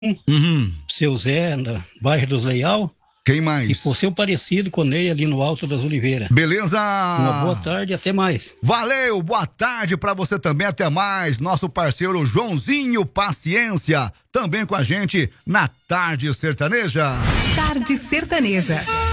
Uhum. seu Zé, no bairro dos Leal. Quem E mais? por seu parecido com o Ney ali no Alto das Oliveiras. Beleza? Uma boa tarde e até mais. Valeu, boa tarde pra você também, até mais. Nosso parceiro Joãozinho Paciência, também com a gente na Tarde Sertaneja. Tarde Sertaneja.